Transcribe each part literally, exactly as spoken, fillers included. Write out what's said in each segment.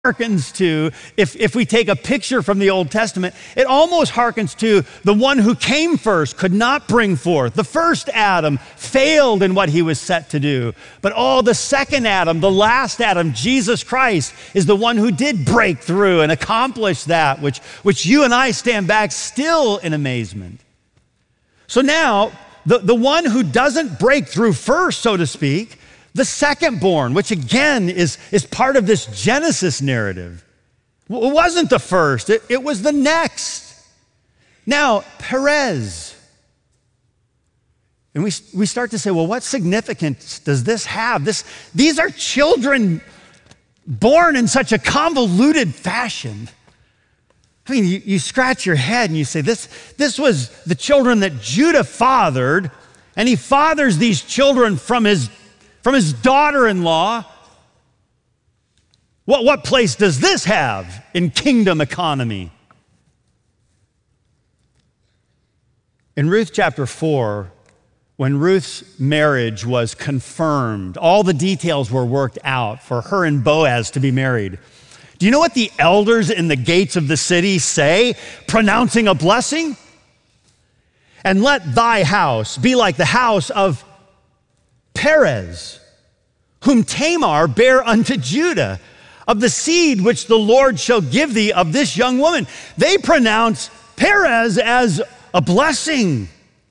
harkens to, if, if we take a picture from the Old Testament, it almost harkens to the one who came first, could not bring forth. The first Adam failed in what he was set to do. But oh, the second Adam, the last Adam, Jesus Christ, is the one who did break through and accomplish that, which, which you and I stand back still in amazement. So now, the, the one who doesn't break through first, so to speak, the second born, which again is, is part of this Genesis narrative. It wasn't the first, it, it was the next. Now, Perez. And we, we start to say, well, what significance does this have? This, these are children born in such a convoluted fashion. I mean, you, you scratch your head and you say, this, this was the children that Judah fathered, and he fathers these children from his From his daughter-in-law. What, what place does this have in kingdom economy? In Ruth chapter four, when Ruth's marriage was confirmed, all the details were worked out for her and Boaz to be married. Do you know what the elders in the gates of the city say, pronouncing a blessing? And let thy house be like the house of Perez, whom Tamar bare unto Judah, of the seed which the Lord shall give thee of this young woman. They pronounce Perez as a blessing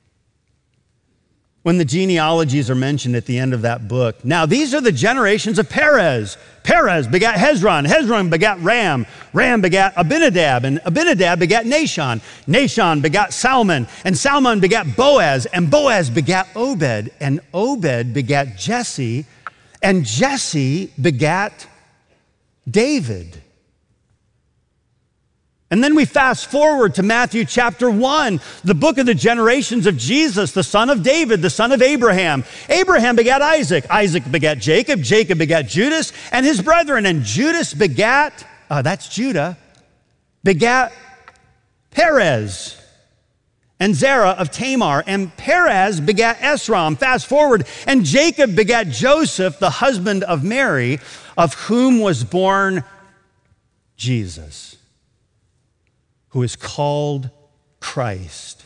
when the genealogies are mentioned at the end of that book. Now, these are the generations of Perez. Perez begat Hezron. Hezron begat Ram. Ram begat Abinadab. And Abinadab begat Nahshon. Nahshon begat Salmon. And Salmon begat Boaz. And Boaz begat Obed. And Obed begat Jesse. And Jesse begat David. And then we fast forward to Matthew chapter one, the book of the generations of Jesus, the son of David, the son of Abraham. Abraham begat Isaac. Isaac begat Jacob. Jacob begat Judas and his brethren. And Judas begat, uh, that's Judah, begat Perez and Zerah of Tamar. And Perez begat Esrom. Fast forward. And Jacob begat Joseph, the husband of Mary, of whom was born Jesus, who is called Christ.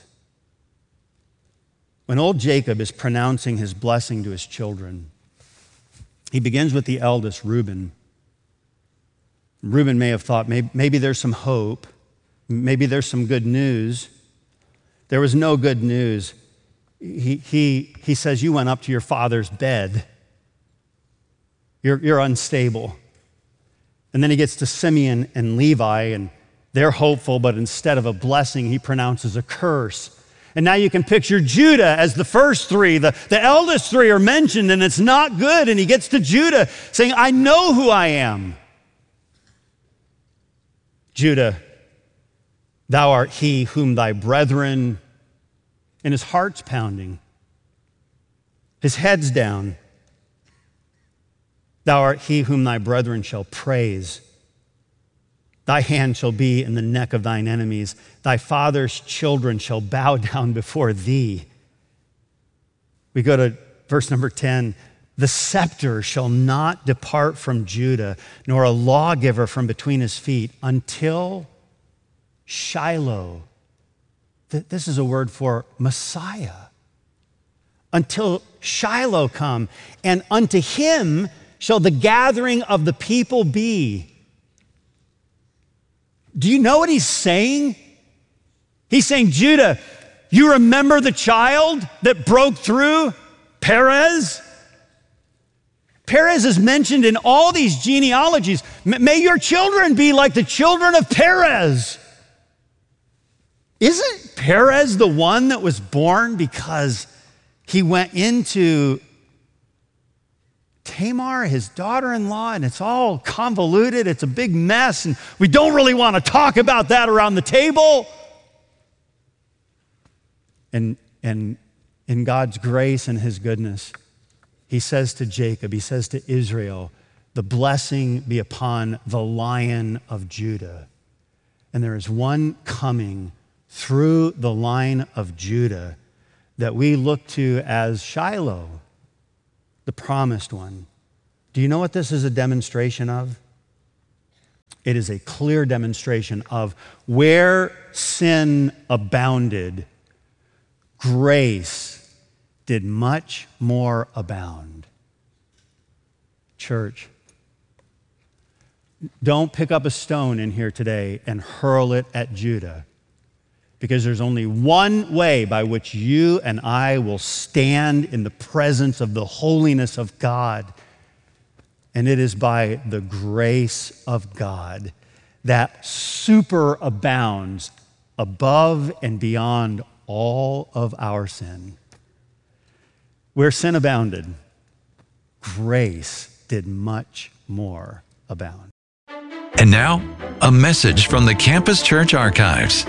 When old Jacob is pronouncing his blessing to his children, he begins with the eldest, Reuben. Reuben may have thought, maybe, maybe there's some hope, maybe there's some good news. There was no good news. He, he, he says, you went up to your father's bed. You're, you're unstable. And then he gets to Simeon and Levi, and they're hopeful, but instead of a blessing, he pronounces a curse. And now you can picture Judah as the first three. The, the eldest three are mentioned, and it's not good. And he gets to Judah saying, I know who I am. Judah, thou art he whom thy brethren, and his heart's pounding, his head's down. Thou art he whom thy brethren shall praise. Thy hand shall be in the neck of thine enemies. Thy father's children shall bow down before thee. We go to verse number ten. The scepter shall not depart from Judah, nor a lawgiver from between his feet, until Shiloh. This is a word for Messiah. Until Shiloh come, and unto him shall the gathering of the people be. Do you know what he's saying? He's saying, Judah, you remember the child that broke through? Perez? Perez is mentioned in all these genealogies. May your children be like the children of Perez. Isn't Perez the one that was born because he went into Tamar, his daughter-in-law, and it's all convoluted. It's a big mess, and we don't really want to talk about that around the table. And, and in God's grace and his goodness, he says to Jacob, he says to Israel, the blessing be upon the Lion of Judah. And there is one coming through the line of Judah that we look to as Shiloh, the promised one. Do you know what this is a demonstration of? It is a clear demonstration of where sin abounded, grace did much more abound. Church, don't pick up a stone in here today and hurl it at Judah, because there's only one way by which you and I will stand in the presence of the holiness of God, and it is by the grace of God that superabounds above and beyond all of our sin. Where sin abounded, grace did much more abound. And now, a message from the Campus Church Archives.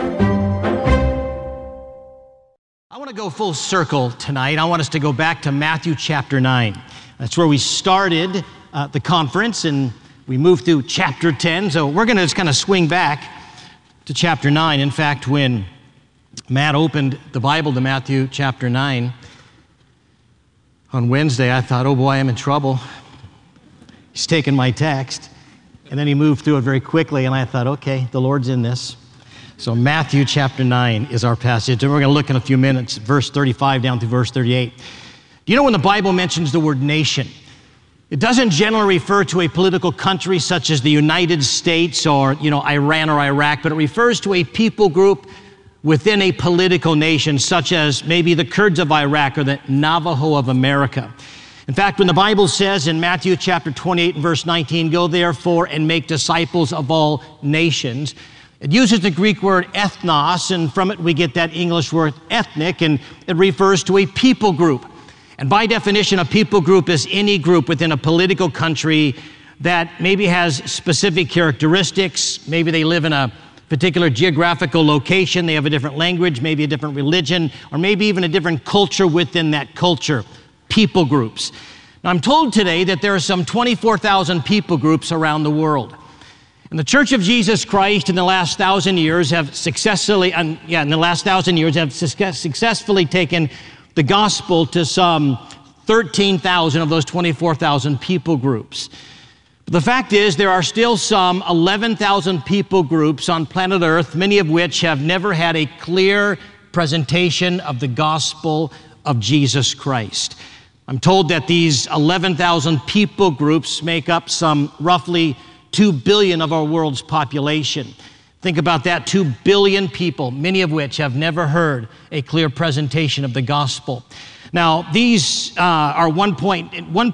I want to go full circle tonight. I want us to go back to Matthew chapter nine. That's where we started uh, the conference, and we moved through chapter ten. So we're going to just kind of swing back to chapter nine. In fact, when Matt opened the Bible to Matthew chapter nine on Wednesday, I thought, oh boy, I'm in trouble. He's taken my text. And then he moved through it very quickly, and I thought, okay, the Lord's in this. So Matthew chapter nine is our passage, and we're going to look in a few minutes, verse thirty-five down through verse thirty-eight. Do you know when the Bible mentions the word nation, it doesn't generally refer to a political country such as the United States or, you know, Iran or Iraq, but it refers to a people group within a political nation, such as maybe the Kurds of Iraq or the Navajo of America. In fact, when the Bible says in Matthew chapter twenty-eight and verse nineteen, go therefore and make disciples of all nations, it uses the Greek word ethnos, and from it we get that English word ethnic, and it refers to a people group. And by definition, a people group is any group within a political country that maybe has specific characteristics. Maybe they live in a particular geographical location, they have a different language, maybe a different religion, or maybe even a different culture within that culture. People groups. Now, I'm told today that there are some twenty-four thousand people groups around the world. And the Church of Jesus Christ in the last thousand years have successfully, um, yeah, in the last thousand years have success, successfully taken the gospel to some thirteen thousand of those twenty-four thousand people groups. But the fact is, there are still some eleven thousand people groups on planet Earth, many of which have never had a clear presentation of the gospel of Jesus Christ. I'm told that these eleven thousand people groups make up some roughly two billion of our world's population. Think about that, two billion people, many of which have never heard a clear presentation of the gospel. Now, these uh, are one point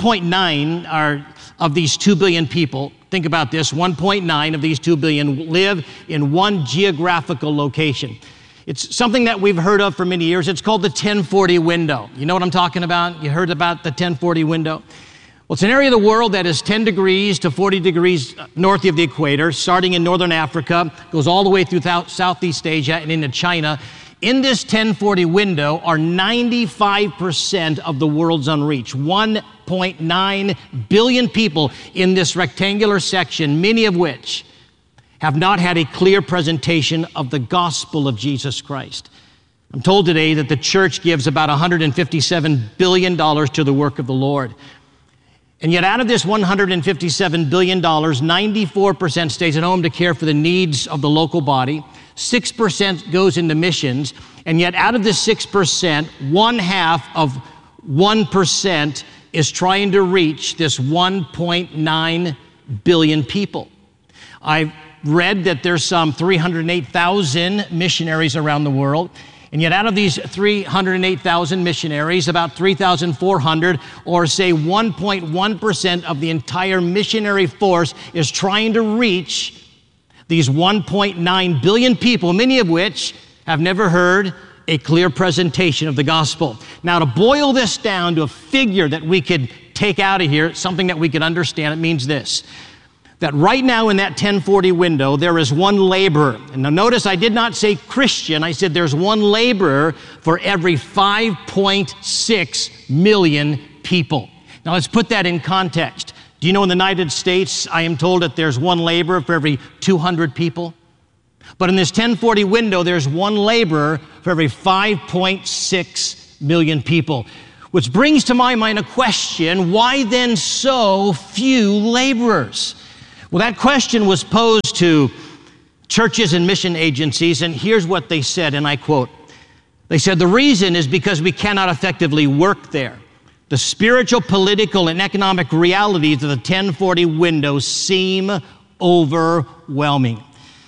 nine are of these two billion people. Think about this, one point nine of these two billion live in one geographical location. It's something that we've heard of for many years. It's called the ten forty window. You know what I'm talking about? You heard about the ten forty window? Well, it's an area of the world that is ten degrees to forty degrees north of the equator, starting in northern Africa, goes all the way through Southeast Asia and into China. In this ten forty window are ninety-five percent of the world's unreached. one point nine billion people in this rectangular section, many of which have not had a clear presentation of the gospel of Jesus Christ. I'm told today that the church gives about one hundred fifty-seven billion dollars to the work of the Lord. And yet out of this one hundred fifty-seven billion dollars, ninety-four percent stays at home to care for the needs of the local body, six percent goes into missions, and yet out of this six percent, one half of one percent is trying to reach this one point nine billion people. I've read that there's some three hundred eight thousand missionaries around the world, and yet out of these three hundred eight thousand missionaries, about three thousand four hundred, or say one point one percent of the entire missionary force is trying to reach these one point nine billion people, many of which have never heard a clear presentation of the gospel. Now, to boil this down to a figure that we could take out of here, something that we could understand, it means this: that right now in that ten forty window, there is one laborer. And now notice I did not say Christian, I said there's one laborer for every five point six million people. Now let's put that in context. Do you know in the United States, I am told that there's one laborer for every two hundred people? But in this ten forty window, there's one laborer for every five point six million people. Which brings to my mind a question: why then so few laborers? Well, that question was posed to churches and mission agencies, and here's what they said, and I quote, they said, the reason is because we cannot effectively work there. The spiritual, political, and economic realities of the ten forty window seem overwhelming.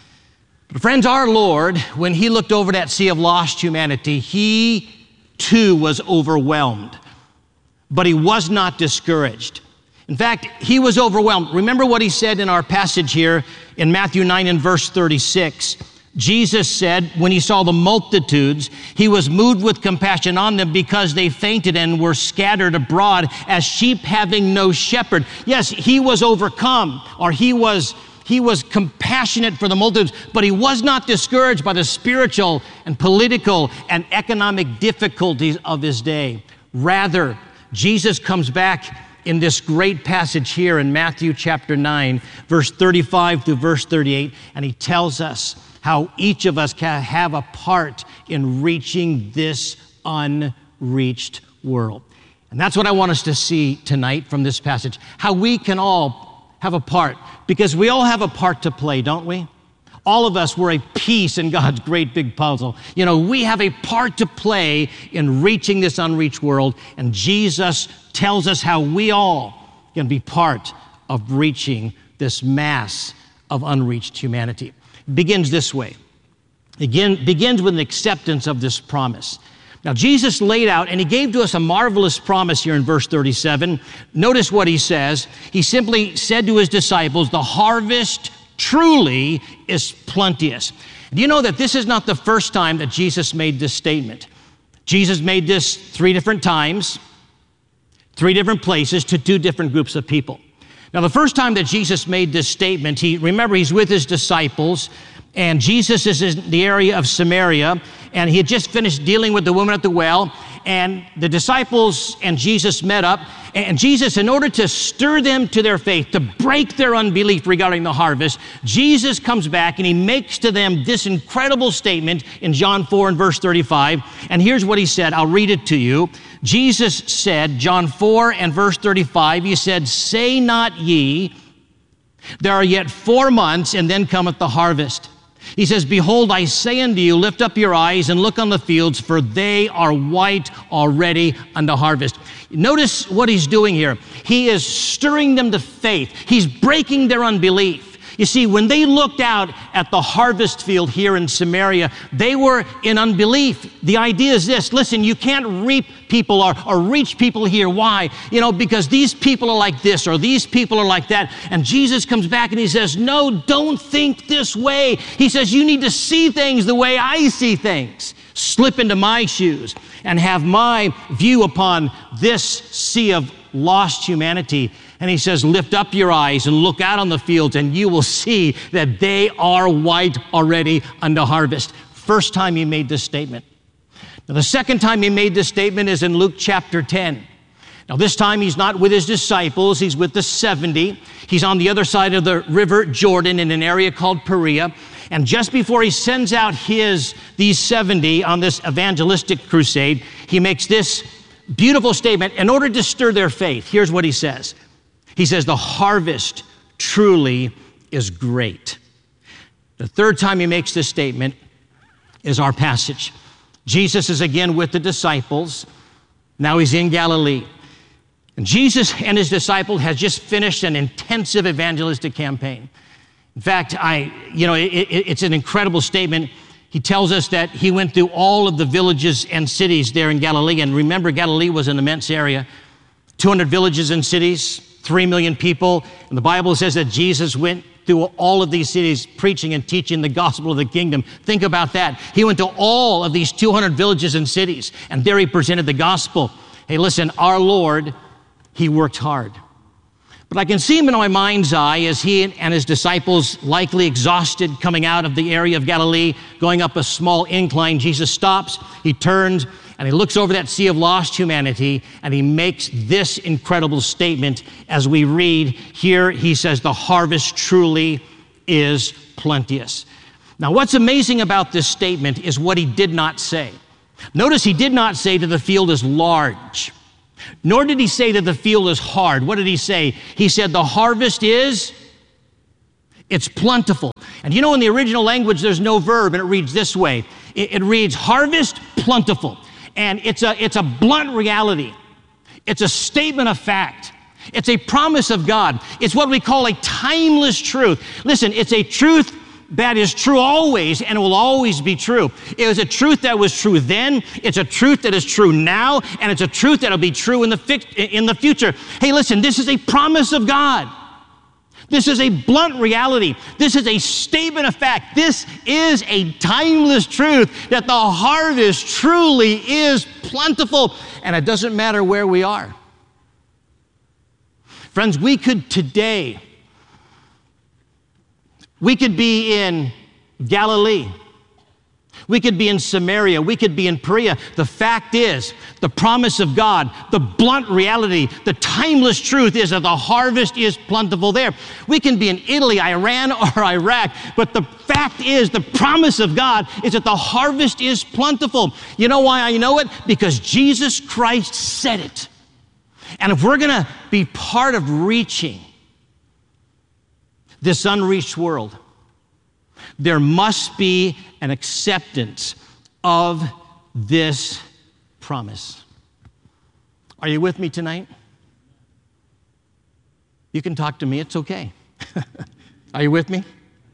But friends, our Lord, when he looked over that sea of lost humanity, he too was overwhelmed, but he was not discouraged. In fact, he was overwhelmed. Remember what he said in our passage here in Matthew nine and verse thirty-six. Jesus said, when he saw the multitudes, he was moved with compassion on them because they fainted and were scattered abroad as sheep having no shepherd. Yes, he was overcome, or he was, he was compassionate for the multitudes, but he was not discouraged by the spiritual and political and economic difficulties of his day. Rather, Jesus comes back in this great passage here in Matthew chapter nine, verse thirty-five through verse thirty-eight, and he tells us how each of us can have a part in reaching this unreached world. And that's what I want us to see tonight from this passage, how we can all have a part, because we all have a part to play, don't we? All of us were a piece in God's great big puzzle. You know, we have a part to play in reaching this unreached world, and Jesus tells us how we all can be part of reaching this mass of unreached humanity. It begins this way. Again, begins with an acceptance of this promise. Now, Jesus laid out, and he gave to us a marvelous promise here in verse thirty-seven. Notice what he says. He simply said to his disciples, the harvest truly is plenteous. Do you know that this is not the first time that Jesus made this statement? Jesus made this three different times, three different places to two different groups of people. Now, the first time that Jesus made this statement, he remember he's with his disciples, and Jesus is in the area of Samaria, and he had just finished dealing with the woman at the well, and the disciples and Jesus met up, and Jesus, in order to stir them to their faith, to break their unbelief regarding the harvest, Jesus comes back and he makes to them this incredible statement in John four and verse thirty-five, and here's what he said. I'll read it to you. Jesus said, John four and verse thirty-five, he said, say not ye, there are yet four months, and then cometh the harvest. He says, behold, I say unto you, lift up your eyes and look on the fields, for they are white already unto harvest. Notice what he's doing here. He is stirring them to faith. He's breaking their unbelief. You see, when they looked out at the harvest field here in Samaria, they were in unbelief. The idea is this: listen, you can't reap people or, or reach people here. Why? You know, because these people are like this or these people are like that. And Jesus comes back and he says, no, don't think this way. He says, you need to see things the way I see things. Slip into my shoes and have my view upon this sea of lost humanity. And he says, lift up your eyes and look out on the fields, and you will see that they are white already unto harvest. First time he made this statement. Now, the second time he made this statement is in Luke chapter ten. Now, this time he's not with his disciples, he's with the seventy. He's on the other side of the river Jordan in an area called Perea. And just before he sends out his, these seventy on this evangelistic crusade, he makes this beautiful statement in order to stir their faith. Here's what he says. He says, the harvest truly is great. The third time he makes this statement is our passage. Jesus is again with the disciples. Now he's in Galilee. And Jesus and his disciples has just finished an intensive evangelistic campaign. In fact, I, you know, it, it, it's an incredible statement. He tells us that he went through all of the villages and cities there in Galilee. And remember, Galilee was an immense area. two hundred villages and cities, three million people. And the Bible says that Jesus went through all of these cities preaching and teaching the gospel of the kingdom. Think about that. He went to all of these two hundred villages and cities, and there he presented the gospel. Hey, listen, our Lord, he worked hard. But I can see him in my mind's eye as he and his disciples, likely exhausted, coming out of the area of Galilee, going up a small incline. Jesus stops, he turns, and he looks over that sea of lost humanity, and he makes this incredible statement as we read here. He says, the harvest truly is plenteous. Now, what's amazing about this statement is what he did not say. Notice he did not say that the field is large, nor did he say that the field is hard. What did he say? He said the harvest is It's plentiful. And you know, in the original language, there's no verb, and it reads this way. It, it reads, harvest plentiful. And it's a, it's a blunt reality. It's a statement of fact. It's a promise of God. It's what we call a timeless truth. Listen, it's a truth that is true always and will always be true. It was a truth that was true then. It's a truth that is true now, and it's a truth that will be true in the, fi- in the future. Hey, listen, this is a promise of God. This is a blunt reality. This is a statement of fact. This is a timeless truth that the harvest truly is plentiful, and it doesn't matter where we are. Friends, we could today, we could be in Galilee. We could be in Samaria. We could be in Perea. The fact is, the promise of God, the blunt reality, the timeless truth is that the harvest is plentiful there. We can be in Italy, Iran, or Iraq, but the fact is, the promise of God is that the harvest is plentiful. You know why I know it? Because Jesus Christ said it. And if we're going to be part of reaching this unreached world, there must be an acceptance of this promise. Are you with me tonight? You can talk to me, it's okay. Are you with me?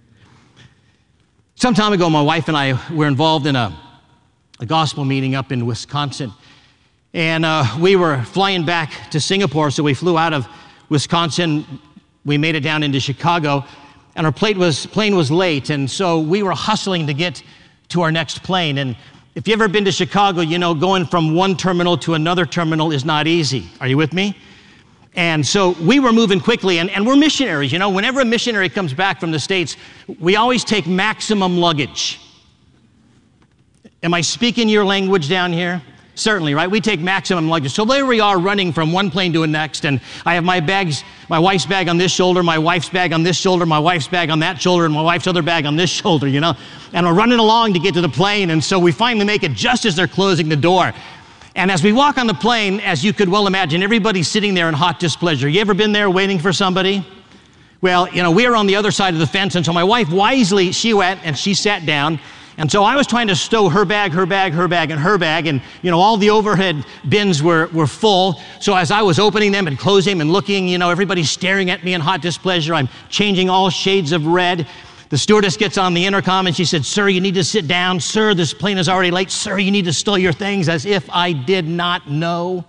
Some time ago, my wife and I were involved in a, a gospel meeting up in Wisconsin. And uh, we were flying back to Singapore, so we flew out of Wisconsin. We made it down into Chicago, and our plane was, plane was late, and so we were hustling to get to our next plane. And if you've ever been to Chicago, you know going from one terminal to another terminal is not easy. Are you with me? And so we were moving quickly, and, and we're missionaries. You know, whenever a missionary comes back from the States, we always take maximum luggage. Am I speaking your language down here? Certainly, right? We take maximum luggage. So there we are running from one plane to the next, and I have my bags, my wife's bag on this shoulder, my wife's bag on this shoulder, my wife's bag on that shoulder, and my wife's other bag on this shoulder, you know? And we're running along to get to the plane, and so we finally make it just as they're closing the door. And as we walk on the plane, as you could well imagine, everybody's sitting there in hot displeasure. You ever been there waiting for somebody? Well, you know, we were on the other side of the fence, and so my wife wisely, she went and she sat down. And so I was trying to stow her bag, her bag, her bag, and her bag, and you know, all the overhead bins were, were full. So as I was opening them and closing them and looking, you know, everybody's staring at me in hot displeasure. I'm changing all shades of red. The stewardess gets on the intercom and she said, "Sir, you need to sit down. Sir, this plane is already late. Sir, you need to stow your things," as if I did not know.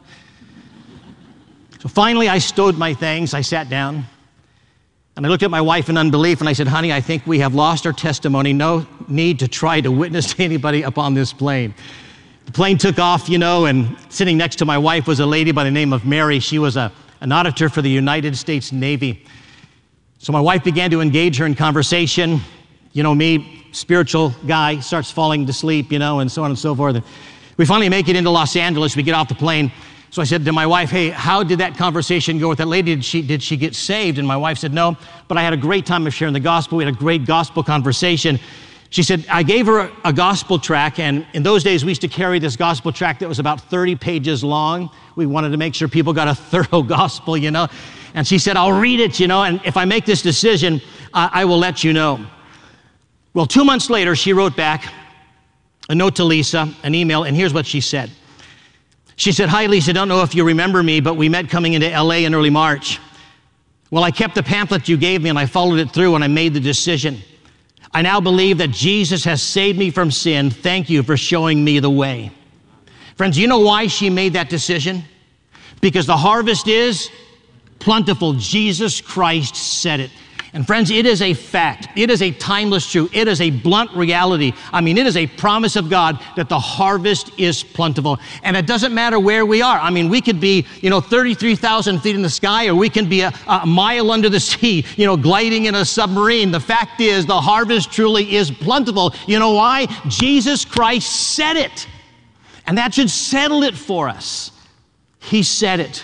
So finally I stowed my things. I sat down. And I looked at my wife in unbelief, and I said, "Honey, I think we have lost our testimony. No need to try to witness to anybody up on this plane." The plane took off, you know, and sitting next to my wife was a lady by the name of Mary. She was a, an auditor for the United States Navy. So my wife began to engage her in conversation. You know me, spiritual guy, starts falling to sleep, you know, and so on and so forth. And we finally make it into Los Angeles. We get off the plane. So I said to my wife, "Hey, how did that conversation go with that lady? Did she, did she get saved?" And my wife said, "No, but I had a great time of sharing the gospel. We had a great gospel conversation." She said, "I gave her a, a gospel tract, and in those days we used to carry this gospel tract that was about thirty pages long. We wanted to make sure people got a thorough gospel, you know. And she said, "I'll read it, you know, and if I make this decision, uh, I will let you know." Well, two months later, she wrote back a note to Lisa, an email, and here's what she said. She said, "Hi, Lisa, don't know if you remember me, but we met coming into L A in early March. Well, I kept the pamphlet you gave me, and I followed it through, and I made the decision. I now believe that Jesus has saved me from sin. Thank you for showing me the way." Friends, you know why she made that decision? Because the harvest is plentiful. Jesus Christ said it. And friends, it is a fact. It is a timeless truth. It is a blunt reality. I mean, it is a promise of God that the harvest is plentiful. And it doesn't matter where we are. I mean, we could be, you know, thirty-three thousand feet in the sky, or we can be a, a mile under the sea, you know, gliding in a submarine. The fact is, the harvest truly is plentiful. You know why? Jesus Christ said it. And that should settle it for us. He said it.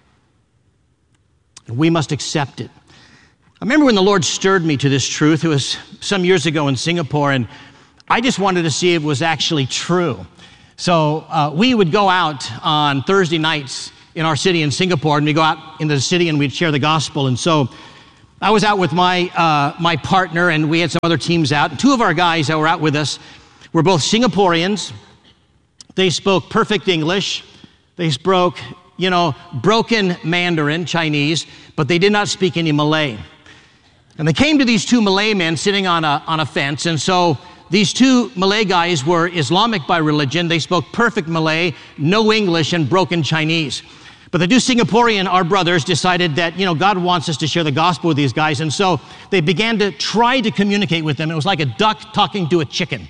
And we must accept it. I remember when the Lord stirred me to this truth. It was some years ago in Singapore, and I just wanted to see if it was actually true. So uh, we would go out on Thursday nights in our city in Singapore, and we'd go out into the city and we'd share the gospel. And so I was out with my, uh, my partner, and we had some other teams out. And two of our guys that were out with us were both Singaporeans. They spoke perfect English. They spoke, you know, broken Mandarin, Chinese, but they did not speak any Malay. And they came to these two Malay men sitting on a, on a fence, and so these two Malay guys were Islamic by religion. They spoke perfect Malay, no English, and broken Chinese. But the two Singaporean, our brothers, decided that, you know, God wants us to share the gospel with these guys. And so they began to try to communicate with them. It was like a duck talking to a chicken.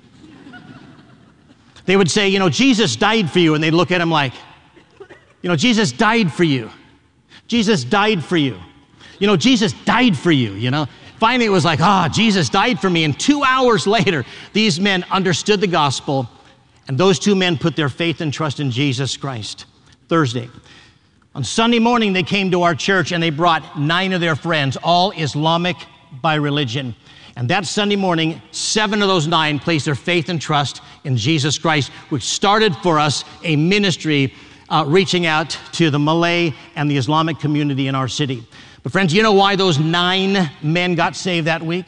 They would say, you know, Jesus died for you. And they'd look at him like, you know, Jesus died for you. Jesus died for you. You know, Jesus died for you, you know. Finally, it was like, ah, oh, Jesus died for me. And two hours later, these men understood the gospel. And those two men put their faith and trust in Jesus Christ. Thursday. On Sunday morning, they came to our church and they brought nine of their friends, all Islamic by religion. And that Sunday morning, seven of those nine placed their faith and trust in Jesus Christ, which started for us a ministry uh, reaching out to the Malay and the Islamic community in our city. But friends, you know why those nine men got saved that week?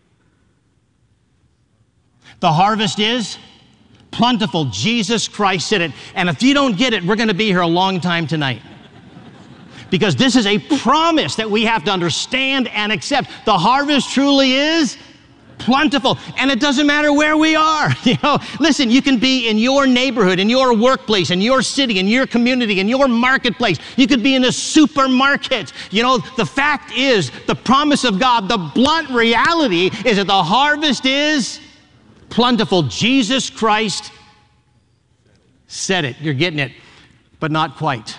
The harvest is plentiful. Jesus Christ said it. And if you don't get it, we're going to be here a long time tonight. Because this is a promise that we have to understand and accept. The harvest truly is plentiful. And it doesn't matter where we are. You know, listen, you can be in your neighborhood, in your workplace, in your city, in your community, in your marketplace. You could be in a supermarket. You know, the fact is, the promise of God, the blunt reality is that the harvest is plentiful. Jesus Christ said it. You're getting it, but not quite.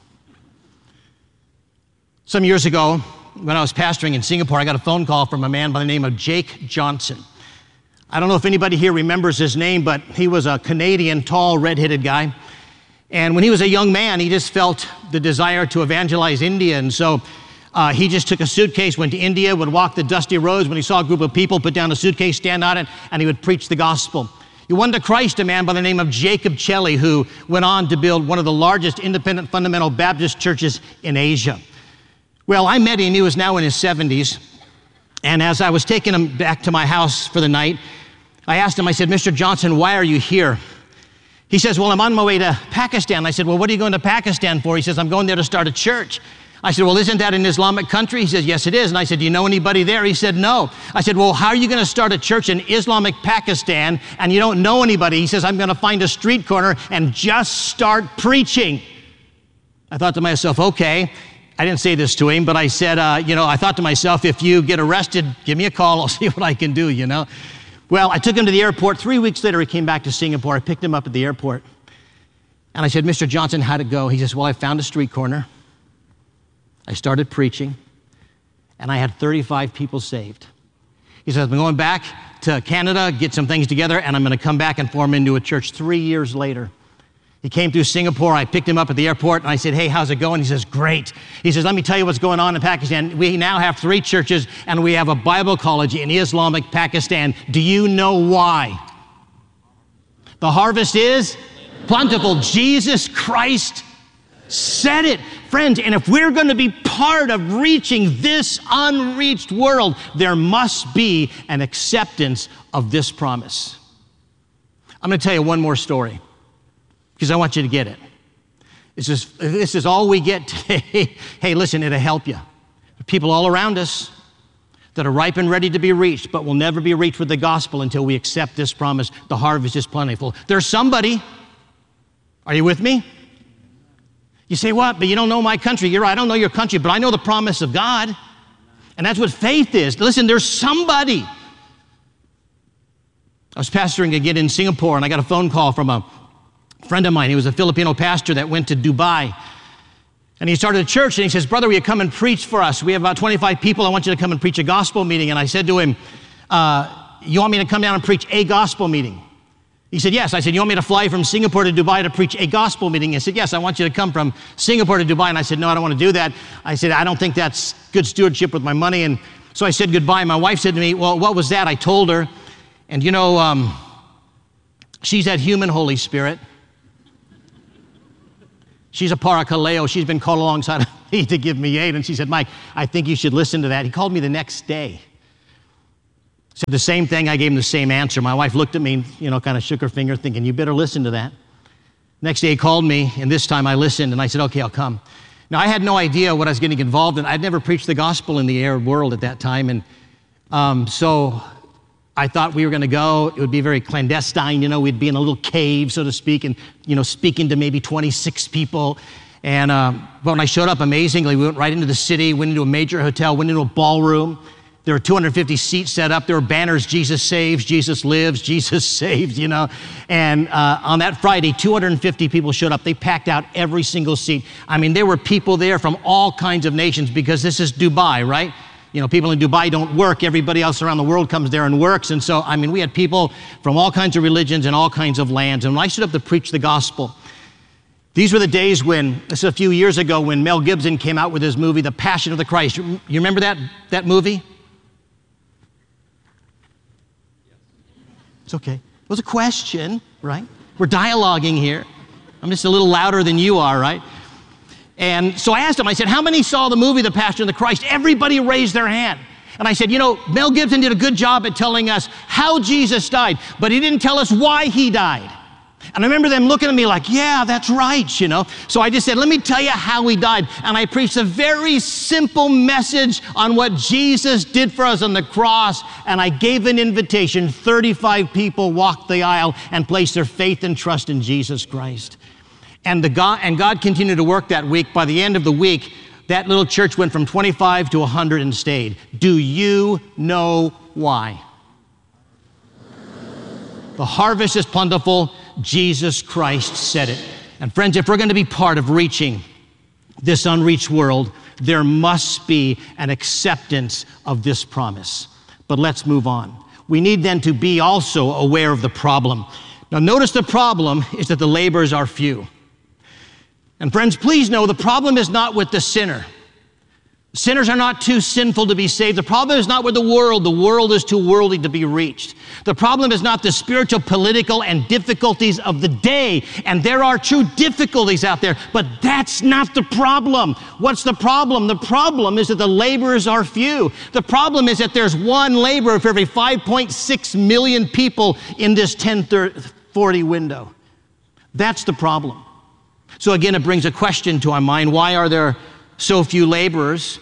Some years ago, when I was pastoring in Singapore, I got a phone call from a man by the name of Jake Johnson. I don't know if anybody here remembers his name, but he was a Canadian, tall, red-headed guy. And when he was a young man, he just felt the desire to evangelize India. And so uh, he just took a suitcase, went to India, would walk the dusty roads. When he saw a group of people, put down a suitcase, stand on it, and he would preach the gospel. He won to Christ a man by the name of Jacob Chelly, who went on to build one of the largest independent fundamental Baptist churches in Asia. Well, I met him. He was now in his seventies. And as I was taking him back to my house for the night, I asked him, I said, Mister Johnson, why are you here? He says, well, I'm on my way to Pakistan. I said, well, what are you going to Pakistan for? He says, I'm going there to start a church. I said, well, isn't that an Islamic country? He says, yes, it is. And I said, do you know anybody there? He said, no. I said, well, how are you going to start a church in Islamic Pakistan and you don't know anybody? He says, I'm going to find a street corner and just start preaching. I thought to myself, okay. I didn't say this to him, but I said, uh, you know, I thought to myself, if you get arrested, give me a call. I'll see what I can do, you know. Well, I took him to the airport. Three weeks later, he came back to Singapore. I picked him up at the airport. And I said, Mister Johnson, how'd it go? He says, well, I found a street corner. I started preaching, and I had thirty-five people saved. He says, I'm going back to Canada, get some things together, and I'm going to come back and form into a church. Three years later, he came through Singapore. I picked him up at the airport, and I said, hey, how's it going? He says, great. He says, let me tell you what's going on in Pakistan. We now have three churches, and we have a Bible college in Islamic Pakistan. Do you know why? The harvest is plentiful. Jesus Christ said it. Friends, and if we're going to be part of reaching this unreached world, there must be an acceptance of this promise. I'm going to tell you one more story, because I want you to get it. This is, this is all we get today. Hey, listen, it'll help you. There are people all around us that are ripe and ready to be reached, but will never be reached with the gospel until we accept this promise. The harvest is plentiful. There's somebody. Are you with me? You say, what? But you don't know my country. You're right, I don't know your country, but I know the promise of God. And that's what faith is. Listen, there's somebody. I was pastoring again in Singapore, and I got a phone call from a friend of mine. He was a Filipino pastor that went to Dubai. And he started a church, and he says, brother, will you come and preach for us? We have about twenty-five people. I want you to come and preach a gospel meeting. And I said to him, uh, you want me to come down and preach a gospel meeting? He said, yes. I said, you want me to fly from Singapore to Dubai to preach a gospel meeting? He said, yes, I want you to come from Singapore to Dubai. And I said, no, I don't want to do that. I said, I don't think that's good stewardship with my money. And so I said goodbye. My wife said to me, well, what was that? I told her. And you know, um, she's that human Holy Spirit. She's a parakaleo. She's been called alongside of me to give me aid. And she said, Mike, I think you should listen to that. He called me the next day. Said the same thing. I gave him the same answer. My wife looked at me and, you know, kind of shook her finger thinking, you better listen to that. Next day he called me, and this time I listened, and I said, okay, I'll come. Now, I had no idea what I was getting involved in. I'd never preached the gospel in the Arab world at that time, and um, so I thought we were going to go. It would be very clandestine, you know. We'd be in a little cave, so to speak, and, you know, speaking to maybe twenty-six people. And uh, but when I showed up, amazingly, we went right into the city, went into a major hotel, went into a ballroom. There were two hundred fifty seats set up. There were banners, Jesus saves, Jesus lives, Jesus saves, you know. And uh, on that Friday, two hundred fifty people showed up. They packed out every single seat. I mean, there were people there from all kinds of nations because this is Dubai, right? You know, people in Dubai don't work. Everybody else around the world comes there and works. And so, I mean, we had people from all kinds of religions and all kinds of lands. And when I stood up to preach the gospel, these were the days when, this is a few years ago, when Mel Gibson came out with his movie, The Passion of the Christ. You remember that, that movie? It's okay. It was a question, right? We're dialoguing here. I'm just a little louder than you are, right? And so I asked him, I said, how many saw the movie, The Passion of the Christ? Everybody raised their hand. And I said, you know, Mel Gibson did a good job at telling us how Jesus died, but he didn't tell us why he died. And I remember them looking at me like, yeah, that's right, you know. So I just said, let me tell you how he died. And I preached a very simple message on what Jesus did for us on the cross. And I gave an invitation. thirty-five people walked the aisle and placed their faith and trust in Jesus Christ. And, the God, and God continued to work that week. By the end of the week, that little church went from twenty-five to one hundred and stayed. Do you know why? The harvest is plentiful. Jesus Christ said it. And friends, if we're going to be part of reaching this unreached world, there must be an acceptance of this promise. But let's move on. We need then to be also aware of the problem. Now notice the problem is that the laborers are few. And friends, please know the problem is not with the sinner. Sinners are not too sinful to be saved. The problem is not with the world. The world is too worldly to be reached. The problem is not the spiritual, political, and difficulties of the day. And there are true difficulties out there, but that's not the problem. What's the problem? The problem is that the laborers are few. The problem is that there's one laborer for every five point six million people in this ten forty window. That's the problem. So again, it brings a question to our mind. Why are there so few laborers?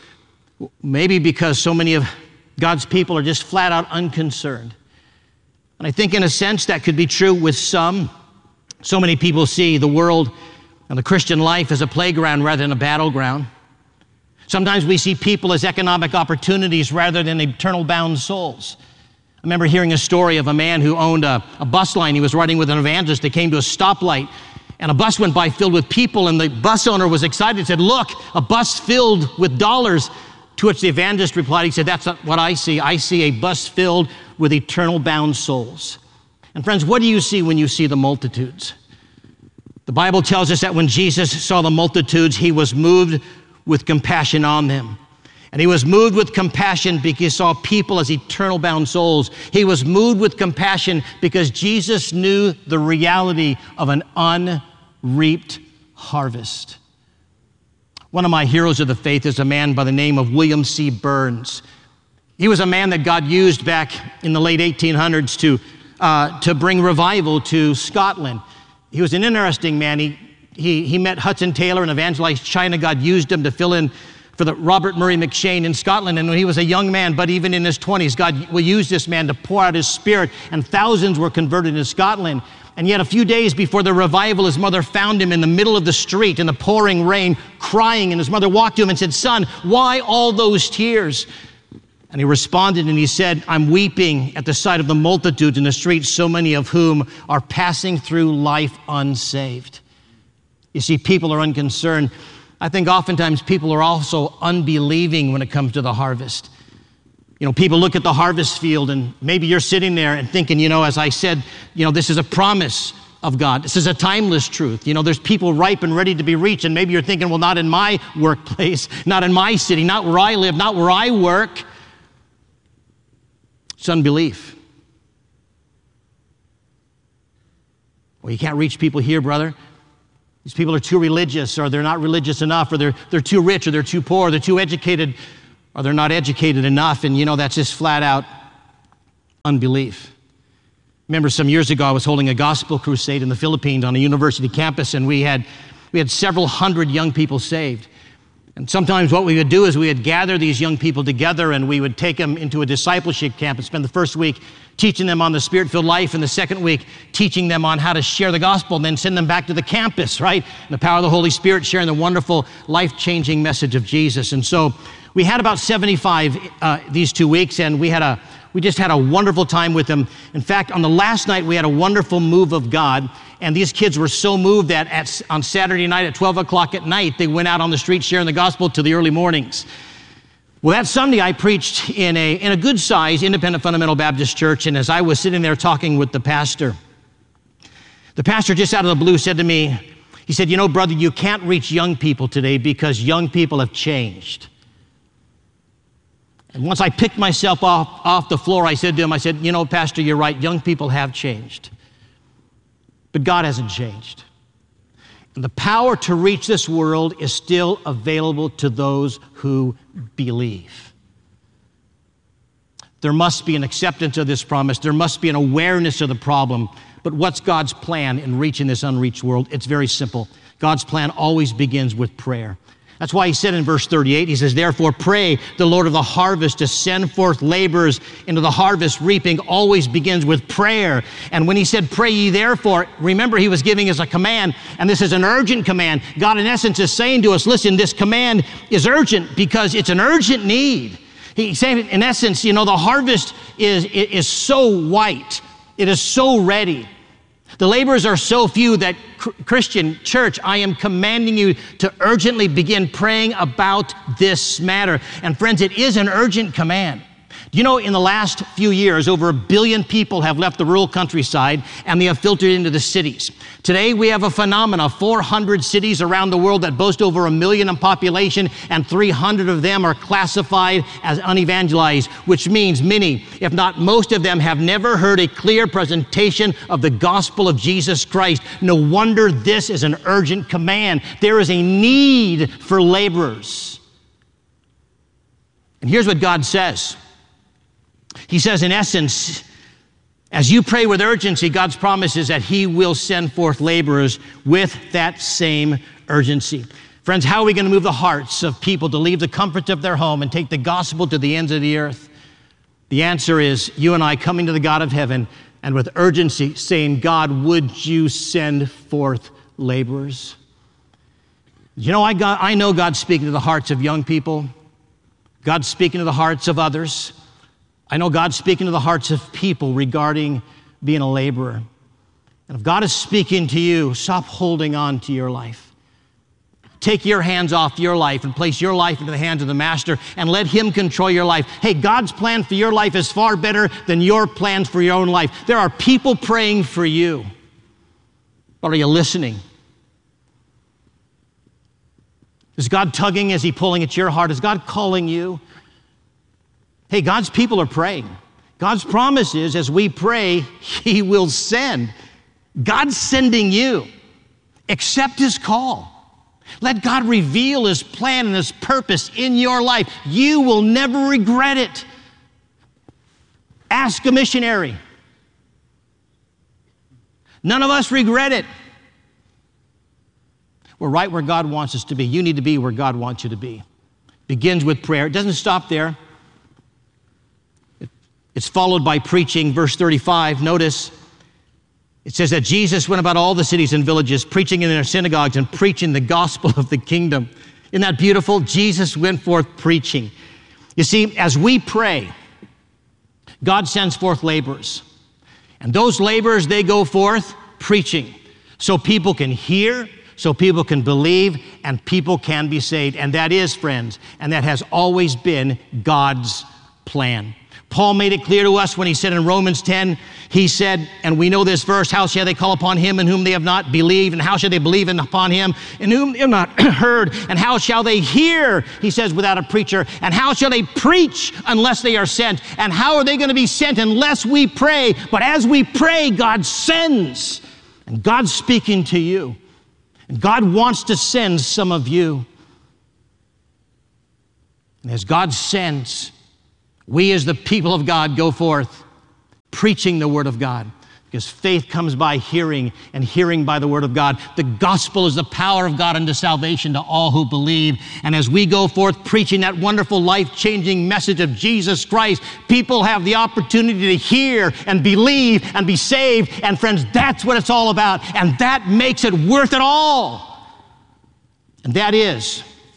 Maybe because so many of God's people are just flat out unconcerned. And I think in a sense that could be true with some. So many people see the world and the Christian life as a playground rather than a battleground. Sometimes we see people as economic opportunities rather than eternal bound souls. I remember hearing a story of a man who owned a, a bus line. He was riding with an evangelist. They came to a stoplight, and a bus went by filled with people, and the bus owner was excited and said, look, a bus filled with dollars. To which the evangelist replied, he said, that's not what I see. I see a bus filled with eternal bound souls. And friends, what do you see when you see the multitudes? The Bible tells us that when Jesus saw the multitudes, he was moved with compassion on them. And he was moved with compassion because he saw people as eternal bound souls. He was moved with compassion because Jesus knew the reality of an unreaped harvest. One of my heroes of the faith is a man by the name of William C. Burns. He was a man that God used back in the late eighteen hundreds to, uh, to bring revival to Scotland. He was an interesting man. He, he, he met Hudson Taylor and evangelized China. God used him to fill in for the Robert Murray McCheyne in Scotland. And when he was a young man, but even in his twenties, God will use this man to pour out his spirit, and thousands were converted in Scotland. And yet a few days before the revival, his mother found him in the middle of the street in the pouring rain, crying. And his mother walked to him and said, son, why all those tears? And he responded and he said, I'm weeping at the sight of the multitudes in the street, so many of whom are passing through life unsaved. You see, people are unconcerned. I think oftentimes people are also unbelieving when it comes to the harvest. You know, people look at the harvest field, and maybe you're sitting there and thinking, you know, as I said, you know, this is a promise of God. This is a timeless truth. You know, there's people ripe and ready to be reached, and maybe you're thinking, well, not in my workplace, not in my city, not where I live, not where I work. It's unbelief. Well, you can't reach people here, brother. These people are too religious, or they're not religious enough, or they're, they're too rich, or they're too poor, or they're too educated, or they're not educated enough. And you know, that's just flat out unbelief. Remember some years ago, I was holding a gospel crusade in the Philippines on a university campus, and we had, we had several hundred young people saved. And sometimes what we would do is we would gather these young people together, and we would take them into a discipleship camp and spend the first week teaching them on the Spirit-filled life, and the second week teaching them on how to share the gospel, and then send them back to the campus, right? And the power of the Holy Spirit, sharing the wonderful, life-changing message of Jesus. And so we had about seventy-five uh, these two weeks, and we had a we just had a wonderful time with them. In fact, on the last night, we had a wonderful move of God, and these kids were so moved that at, on Saturday night at twelve o'clock at night, they went out on the street sharing the gospel till the early mornings. Well, that Sunday, I preached in a, in a good-sized independent fundamental Baptist church, and as I was sitting there talking with the pastor, the pastor just out of the blue said to me, he said, you know, brother, you can't reach young people today because young people have changed. And once I picked myself off, off the floor, I said to him, I said, you know, Pastor, you're right, young people have changed, but God hasn't changed. And the power to reach this world is still available to those who believe. There must be an acceptance of this promise. There must be an awareness of the problem. But what's God's plan in reaching this unreached world? It's very simple. God's plan always begins with prayer. That's why he said in verse thirty-eight, he says, therefore pray the Lord of the harvest to send forth laborers into the harvest. Reaping always begins with prayer. And when he said, pray ye therefore, remember he was giving us a command, and this is an urgent command. God in essence is saying to us, listen, this command is urgent because it's an urgent need. He's saying in essence, you know, the harvest is, is so white. It is so ready. The laborers are so few that Christian church, I am commanding you to urgently begin praying about this matter. And friends, it is an urgent command. Do you know, in the last few years, over a billion people have left the rural countryside and they have filtered into the cities. Today, we have a phenomenon, four hundred cities around the world that boast over a million in population, and three hundred of them are classified as unevangelized, which means many, if not most of them, have never heard a clear presentation of the gospel of Jesus Christ. No wonder this is an urgent command. There is a need for laborers. And here's what God says. He says, in essence, as you pray with urgency, God's promise is that he will send forth laborers with that same urgency. Friends, how are we going to move the hearts of people to leave the comfort of their home and take the gospel to the ends of the earth? The answer is you and I coming to the God of heaven and with urgency saying, God, would you send forth laborers? You know, I, got, I know God's speaking to the hearts of young people. God's speaking to the hearts of others. I know God's speaking to the hearts of people regarding being a laborer. And if God is speaking to you, stop holding on to your life. Take your hands off your life and place your life into the hands of the Master and let him control your life. Hey, God's plan for your life is far better than your plans for your own life. There are people praying for you. But are you listening? Is God tugging? Is he pulling at your heart? Is God calling you? Hey, God's people are praying. God's promise is as we pray, he will send. God's sending you. Accept his call. Let God reveal his plan and his purpose in your life. You will never regret it. Ask a missionary. None of us regret it. We're right where God wants us to be. You need to be where God wants you to be. Begins with prayer. It doesn't stop there. It's followed by preaching. Verse thirty-five, notice, it says that Jesus went about all the cities and villages, preaching in their synagogues and preaching the gospel of the kingdom. Isn't that beautiful? Jesus went forth preaching. You see, as we pray, God sends forth laborers. And those laborers, they go forth preaching so people can hear, so people can believe, and people can be saved. And that is, friends, and that has always been God's plan. Paul made it clear to us when he said in Romans ten, he said, and we know this verse, how shall they call upon him in whom they have not believed? And how shall they believe in upon him in whom they have not heard? And how shall they hear, he says, without a preacher? And how shall they preach unless they are sent? And how are they going to be sent unless we pray? But as we pray, God sends. And God's speaking to you. And God wants to send some of you. And as God sends, we as the people of God go forth preaching the Word of God. Because faith comes by hearing, and hearing by the Word of God. The gospel is the power of God unto salvation to all who believe. And as we go forth preaching that wonderful, life-changing message of Jesus Christ, people have the opportunity to hear and believe and be saved. And friends, that's what it's all about. And that makes it worth it all. And that is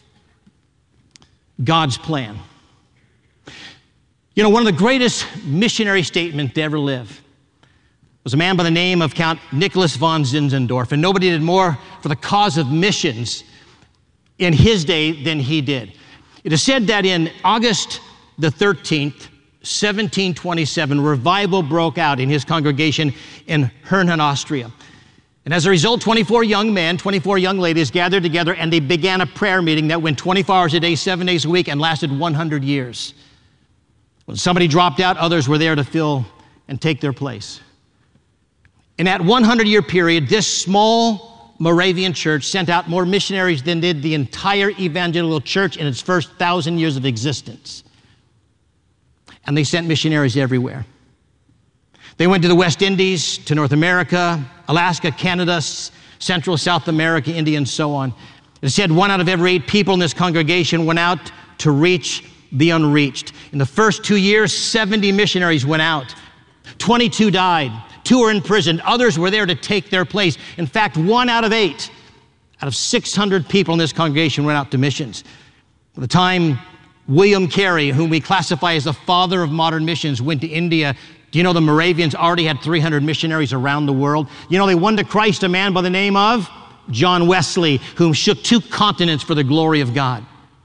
God's plan. You know, one of the greatest missionary statements to ever live was a man by the name of Count Nicholas von Zinzendorf, and nobody did more for the cause of missions in his day than he did. It is said that in August the thirteenth, seventeen twenty-seven, revival broke out in his congregation in Hernhen, Austria. And as a result, twenty-four young men, twenty-four young ladies gathered together, and they began a prayer meeting that went twenty-four hours a day, seven days a week, and lasted one hundred years. When somebody dropped out, others were there to fill and take their place. In that one hundred year period, this small Moravian church sent out more missionaries than did the entire evangelical church in its first thousand years of existence. And they sent missionaries everywhere. They went to the West Indies, to North America, Alaska, Canada, Central, South America, India, and so on. It said one out of every eight people in this congregation went out to reach the unreached. In the first two years, seventy missionaries went out. twenty-two died. Two were in prison. Others were there to take their place. In fact, one out of eight, out of six hundred people in this congregation went out to missions. By the time William Carey, whom we classify as the father of modern missions, went to India, do you know the Moravians already had three hundred missionaries around the world? You know, they won to Christ a man by the name of John Wesley, whom shook two continents for the glory of God.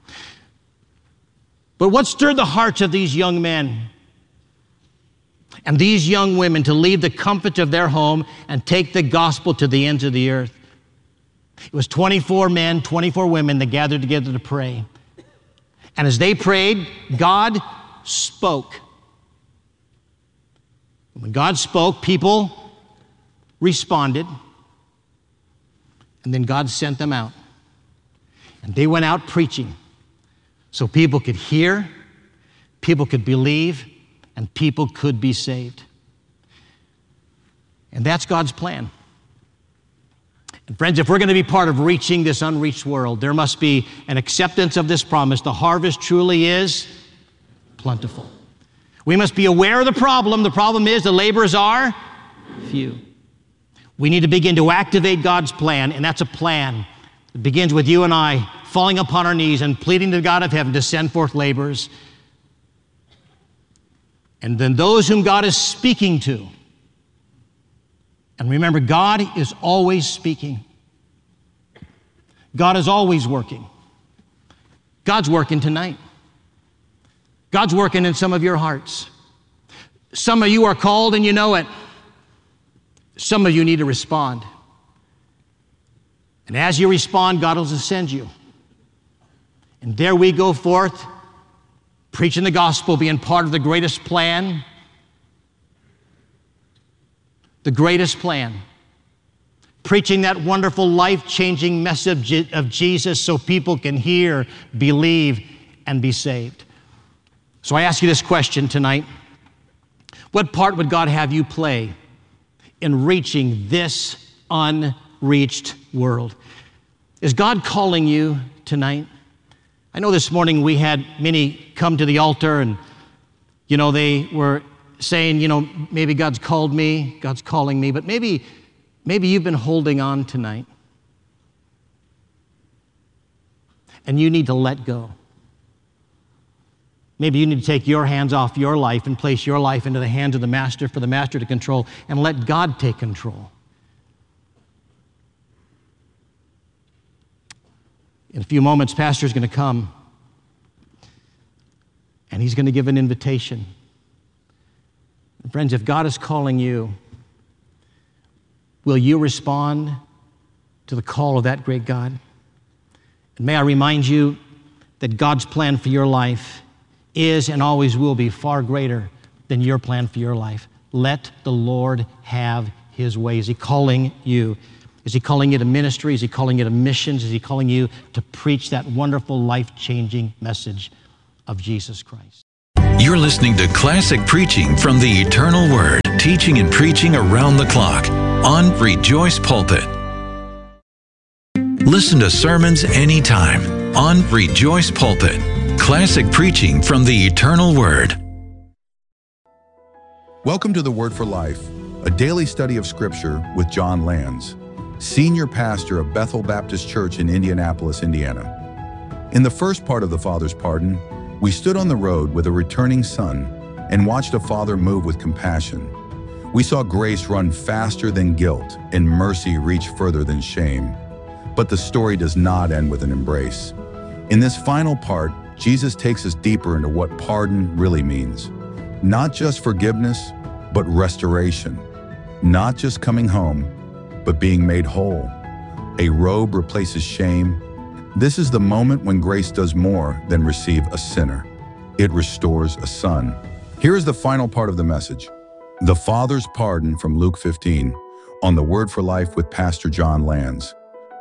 But what stirred the hearts of these young men and these young women to leave the comfort of their home and take the gospel to the ends of the earth? It was twenty-four men, twenty-four women that gathered together to pray. And as they prayed, God spoke. When God spoke, people responded. And then God sent them out. And they went out preaching so people could hear, people could believe, and people could be saved. And that's God's plan. And friends, if we're going to be part of reaching this unreached world, there must be an acceptance of this promise. The harvest truly is plentiful. We must be aware of the problem. The problem is the laborers are few. We need to begin to activate God's plan, and that's a plan. It begins with you and I falling upon our knees and pleading to God of heaven to send forth laborers. And then those whom God is speaking to. And remember, God is always speaking. God is always working. God's working tonight. God's working in some of your hearts. Some of you are called and you know it. Some of you need to respond. And as you respond, God will send you. And there we go forth, preaching the gospel, being part of the greatest plan. The greatest plan. Preaching that wonderful, life-changing message of Jesus so people can hear, believe, and be saved. So I ask you this question tonight. What part would God have you play in reaching this unreached world? Is God calling you tonight? I know this morning we had many come to the altar and, you know, they were saying, you know, maybe God's called me, God's calling me, but maybe, maybe you've been holding on tonight and you need to let go. Maybe you need to take your hands off your life and place your life into the hands of the Master for the Master to control and let God take control. In a few moments, Pastor's going to come and he's going to give an invitation. And friends, if God is calling you, will you respond to the call of that great God? And may I remind you that God's plan for your life is and always will be far greater than your plan for your life. Let the Lord have his way. Is he calling you? Is he calling you to ministry? Is he calling you to missions? Is he calling you to preach that wonderful, life-changing message of Jesus Christ? You're listening to classic preaching from the Eternal Word, teaching and preaching around the clock on Rejoice Pulpit. Listen to sermons anytime on Rejoice Pulpit. Classic preaching from the Eternal Word. Welcome to the Word for Life, a daily study of Scripture with John Lands, Senior Pastor of Bethel Baptist Church in Indianapolis, Indiana. In the first part of the Father's Pardon, we stood on the road with a returning son and watched a father move with compassion. We saw grace run faster than guilt and mercy reach further than shame. But the story does not end with an embrace. In this final part, Jesus takes us deeper into what pardon really means. Not just forgiveness, but restoration. Not just coming home, but being made whole. A robe replaces shame. This is the moment when grace does more than receive a sinner. It restores a son. Here is the final part of the message. The Father's Pardon from Luke fifteen on the Word for Life with Pastor John Lands.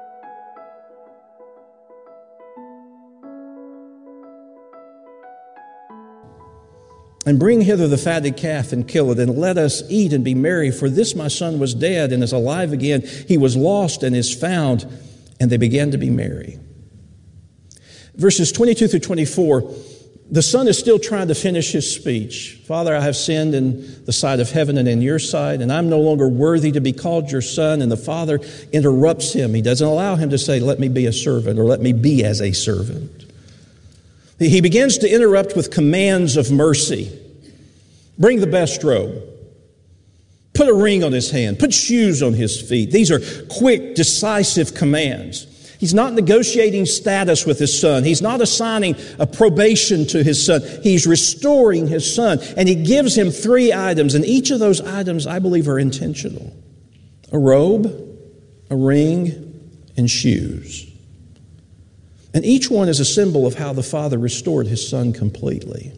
And bring hither the fatted calf and kill it, and let us eat and be merry. For this my son was dead and is alive again. He was lost and is found. And they began to be merry. Verses twenty-two through twenty-four, the son is still trying to finish his speech. Father, I have sinned in the sight of heaven and in your sight, and I'm no longer worthy to be called your son. And the father interrupts him. He doesn't allow him to say, let me be a servant, or let me be as a servant. He begins to interrupt with commands of mercy. Bring the best robe. Put a ring on his hand. Put shoes on his feet. These are quick, decisive commands. He's not negotiating status with his son. He's not assigning a probation to his son. He's restoring his son. And he gives him three items. And each of those items, I believe, are intentional. A robe, a ring, and shoes. And each one is a symbol of how the Father restored his son completely.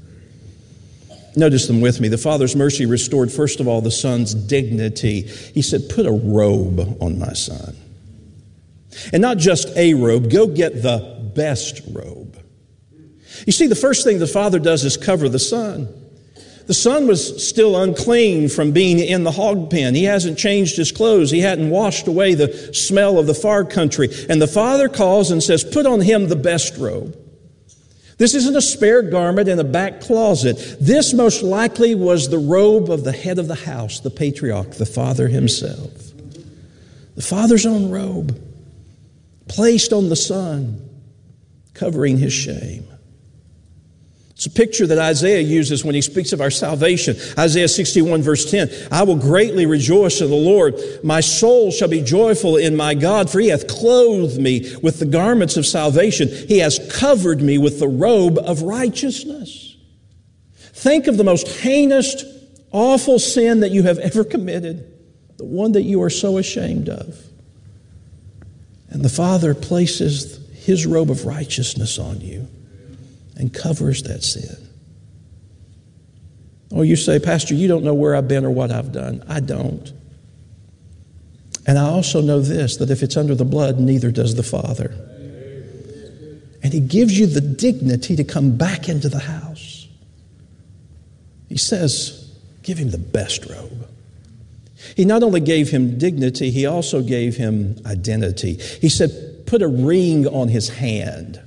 Notice them with me. The Father's mercy restored, first of all, the son's dignity. He said, put a robe on my son. And not just a robe, go get the best robe. You see, the first thing the Father does is cover the son. The son was still unclean from being in the hog pen. He hasn't changed his clothes. He hadn't washed away the smell of the far country. And the father calls and says, put on him the best robe. This isn't a spare garment in a back closet. This most likely was the robe of the head of the house, the patriarch, the father himself. The father's own robe, placed on the son, covering his shame. It's a picture that Isaiah uses when he speaks of our salvation. Isaiah sixty-one verse ten, I will greatly rejoice in the Lord. My soul shall be joyful in my God, for he hath clothed me with the garments of salvation. He has covered me with the robe of righteousness. Think of the most heinous, awful sin that you have ever committed, the one that you are so ashamed of. And the Father places his robe of righteousness on you and covers that sin. Oh, you say, Pastor, you don't know where I've been or what I've done. I don't. And I also know this, that if it's under the blood, neither does the Father. And he gives you the dignity to come back into the house. He says, give him the best robe. He not only gave him dignity, he also gave him identity. He said, put a ring on his hand.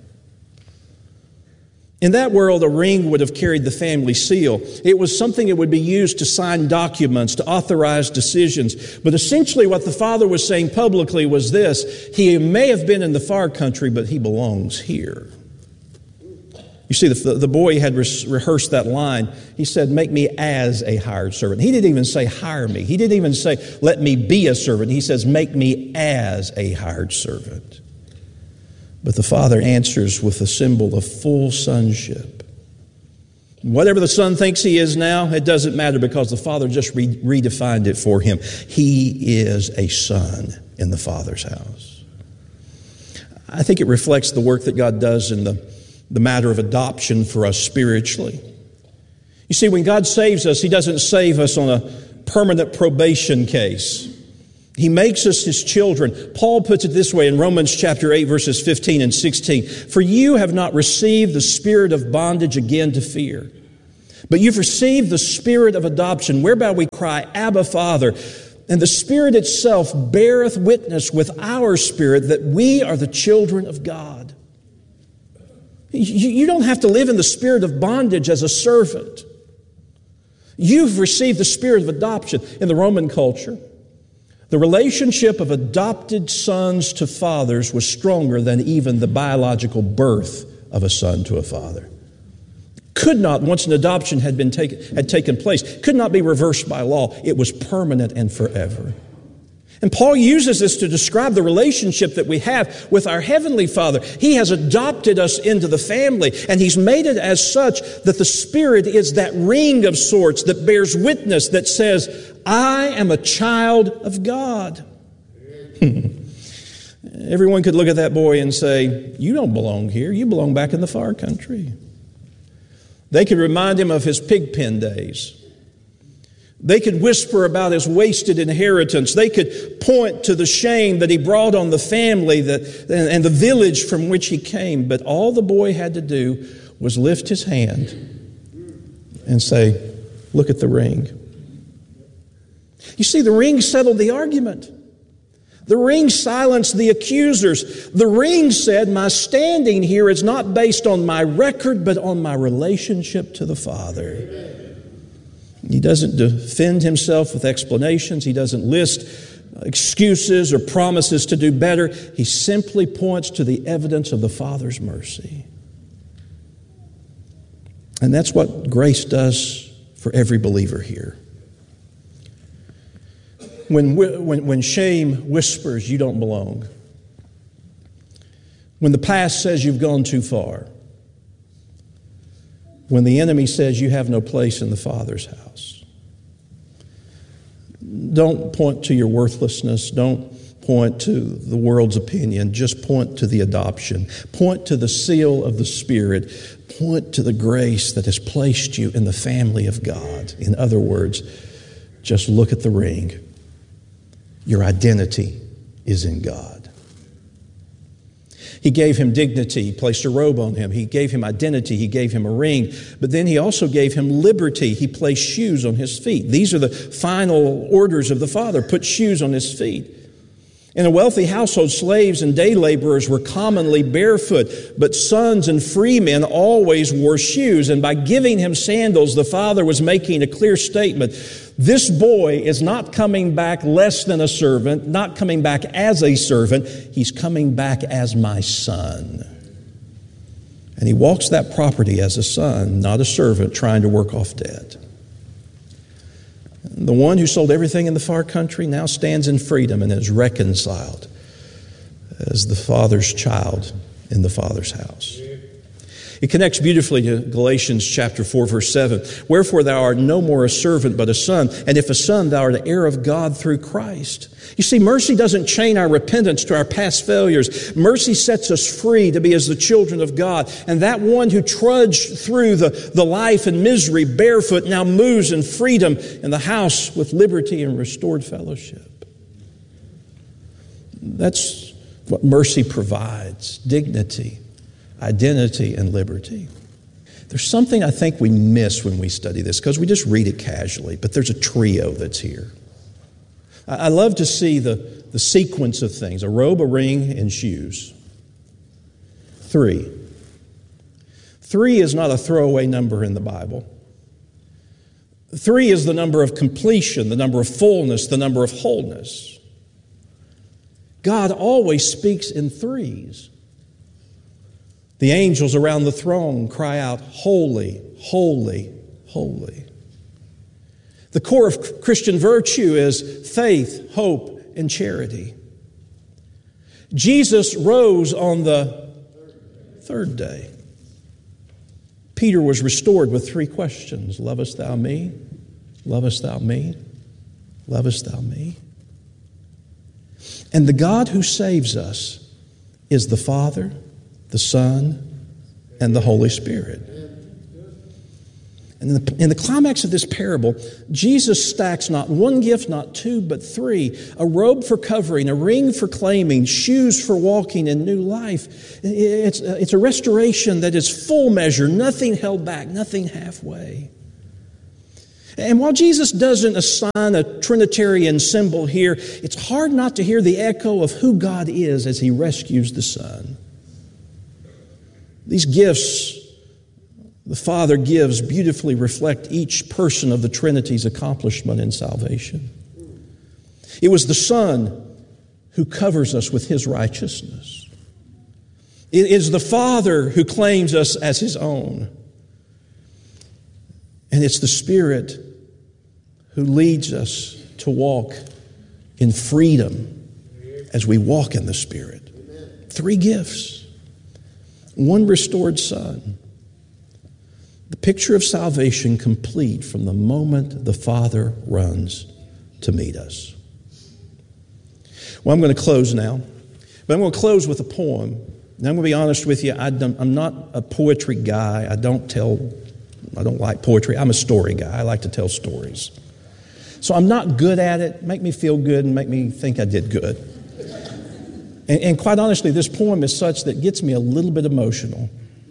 In that world, a ring would have carried the family seal. It was something that would be used to sign documents, to authorize decisions. But essentially what the father was saying publicly was this: he may have been in the far country, but he belongs here. You see, the, the boy had re- rehearsed that line. He said, make me as a hired servant. He didn't even say, hire me. He didn't even say, let me be a servant. He says, make me as a hired servant. But the Father answers with a symbol of full sonship. Whatever the Son thinks he is now, it doesn't matter, because the Father just re- redefined it for him. He is a son in the Father's house. I think it reflects the work that God does in the, the matter of adoption for us spiritually. You see, when God saves us, he doesn't save us on a permanent probation case. He makes us His children. Paul puts it this way in Romans chapter eight, verses fifteen and sixteen. For you have not received the spirit of bondage again to fear, but you've received the spirit of adoption, whereby we cry, Abba, Father. And the Spirit itself beareth witness with our spirit that we are the children of God. You don't have to live in the spirit of bondage as a servant. You've received the spirit of adoption. In the Roman culture, the relationship of adopted sons to fathers was stronger than even the biological birth of a son to a father. Could not, once an adoption had been taken, had taken place, could not be reversed by law. It was permanent and forever. And Paul uses this to describe the relationship that we have with our Heavenly Father. He has adopted us into the family, and He's made it as such that the Spirit is that ring of sorts that bears witness, that says, I am a child of God. Everyone could look at that boy and say, you don't belong here. You belong back in the far country. They could remind him of his pig pen days. They could whisper about his wasted inheritance. They could point to the shame that he brought on the family that, and the village from which he came. But all the boy had to do was lift his hand and say, look at the ring. You see, the ring settled the argument. The ring silenced the accusers. The ring said, my standing here is not based on my record, but on my relationship to the Father. He doesn't defend himself with explanations. He doesn't list excuses or promises to do better. He simply points to the evidence of the Father's mercy. And that's what grace does for every believer here. When, when, when shame whispers you don't belong, when the past says you've gone too far, when the enemy says you have no place in the Father's house, don't point to your worthlessness. Don't point to the world's opinion. Just point to the adoption. Point to the seal of the Spirit. Point to the grace that has placed you in the family of God. In other words, just look at the ring. Your identity is in God. He gave him dignity. He placed a robe on him. He gave him identity. He gave him a ring. But then he also gave him liberty. He placed shoes on his feet. These are the final orders of the Father. Put shoes on his feet. In a wealthy household, slaves and day laborers were commonly barefoot, but sons and free men always wore shoes. And by giving him sandals, the Father was making a clear statement. This boy is not coming back less than a servant, not coming back as a servant. He's coming back as my son. And he walks that property as a son, not a servant trying to work off debt. The one who sold everything in the far country now stands in freedom and is reconciled as the Father's child in the Father's house. It connects beautifully to Galatians chapter four, verse seven. Wherefore thou art no more a servant, but a son. And if a son, thou art an heir of God through Christ. You see, mercy doesn't chain our repentance to our past failures. Mercy sets us free to be as the children of God. And that one who trudged through the, the life and misery barefoot now moves in freedom in the house with liberty and restored fellowship. That's what mercy provides: dignity, identity, and liberty. There's something I think we miss when we study this because we just read it casually, but there's a trio that's here. I love to see the, the sequence of things: a robe, a ring, and shoes. Three. Three is not a throwaway number in the Bible. Three is the number of completion, the number of fullness, the number of wholeness. God always speaks in threes. The angels around the throne cry out, holy, holy, holy. The core of Christian virtue is faith, hope, and charity. Jesus rose on the third day. Peter was restored with three questions. Lovest thou me? Lovest thou me? Lovest thou me? And the God who saves us is the Father, the Son, and the Holy Spirit. And in the, in the climax of this parable, Jesus stacks not one gift, not two, but three. A robe for covering, a ring for claiming, shoes for walking in new life. It's, it's a restoration that is full measure, nothing held back, nothing halfway. And while Jesus doesn't assign a Trinitarian symbol here, it's hard not to hear the echo of who God is as He rescues the Son. These gifts the Father gives beautifully reflect each person of the Trinity's accomplishment in salvation. It was the Son who covers us with His righteousness. It is the Father who claims us as His own. And it's the Spirit who leads us to walk in freedom as we walk in the Spirit. Three gifts. One restored Son. The picture of salvation complete from the moment the Father runs to meet us. Well, I'm going to close now, but I'm going to close with a poem. And I'm going to be honest with you, I don't, I'm not a poetry guy. I don't tell, I don't like poetry. I'm a story guy. I like to tell stories. So I'm not good at it. Make me feel good and make me think I did good. And, and quite honestly, this poem is such that gets me a little bit emotional.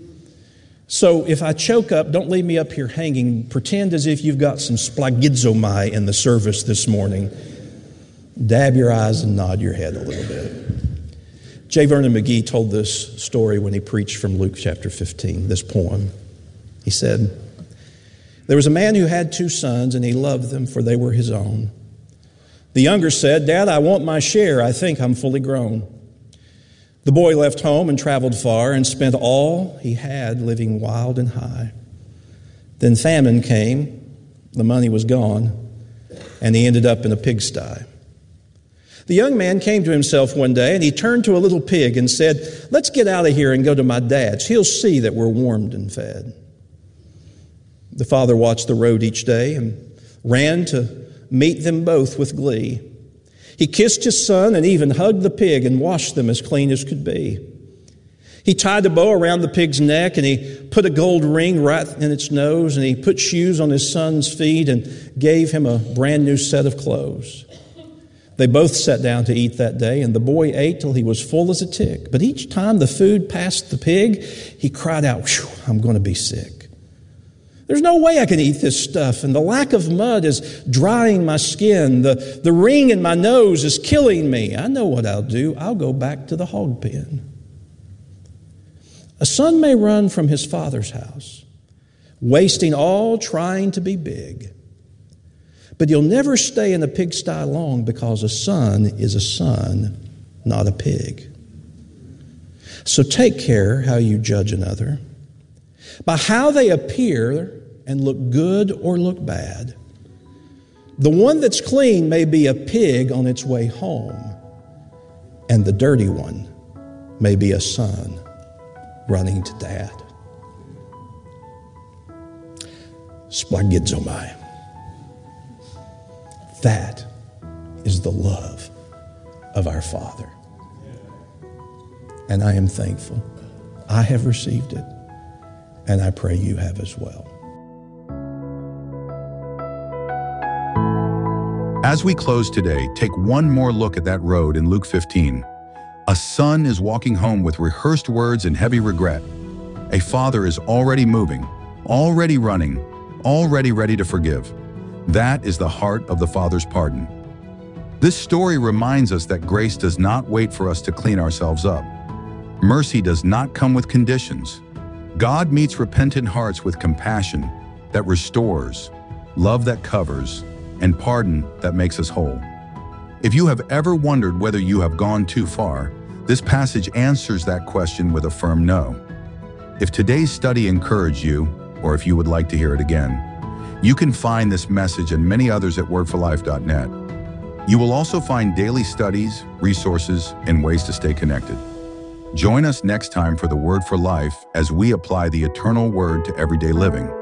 So if I choke up, don't leave me up here hanging. Pretend as if you've got some splagizomai in the service this morning. Dab your eyes and nod your head a little bit. J. Vernon McGee told this story when he preached from Luke chapter fifteen, this poem. He said, "There was a man who had two sons, and he loved them, for they were his own. The younger said, 'Dad, I want my share. I think I'm fully grown.' The boy left home and traveled far and spent all he had living wild and high. Then famine came, the money was gone, and he ended up in a pigsty. The young man came to himself one day, and he turned to a little pig and said, 'Let's get out of here and go to my dad's. He'll see that we're warmed and fed.' The father watched the road each day and ran to meet them both with glee. He kissed his son and even hugged the pig and washed them as clean as could be. He tied a bow around the pig's neck, and he put a gold ring right in its nose, and he put shoes on his son's feet and gave him a brand new set of clothes. They both sat down to eat that day, and the boy ate till he was full as a tick. But each time the food passed the pig, he cried out, 'Whew, I'm going to be sick. There's no way I can eat this stuff, and the lack of mud is drying my skin. The, the ring in my nose is killing me. I know what I'll do. I'll go back to the hog pen.' A son may run from his father's house, wasting all trying to be big. But you'll never stay in a pigsty long, because a son is a son, not a pig. So take care how you judge another. By how they appear and look good or look bad. The one that's clean may be a pig on its way home, and the dirty one may be a son running to dad." Splagizomai. That is the love of our Father. And I am thankful. I have received it, and I pray you have as well. As we close today, take one more look at that road in Luke fifteen. A son is walking home with rehearsed words and heavy regret. A father is already moving, already running, already ready to forgive. That is the heart of the Father's pardon. This story reminds us that grace does not wait for us to clean ourselves up. Mercy does not come with conditions. God meets repentant hearts with compassion that restores, love that covers, and pardon that makes us whole. If you have ever wondered whether you have gone too far, this passage answers that question with a firm no. If today's study encouraged you, or if you would like to hear it again, you can find this message and many others at word for life dot net. You will also find daily studies, resources, and ways to stay connected. Join us next time for the Word for Life as we apply the eternal Word to everyday living.